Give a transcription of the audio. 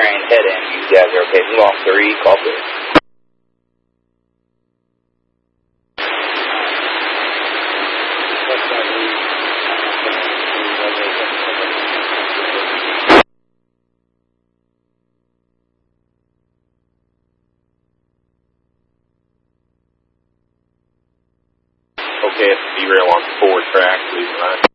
train, head in. You guys are okay. Move on 3, call please. Okay, it's derail on 4 track, please.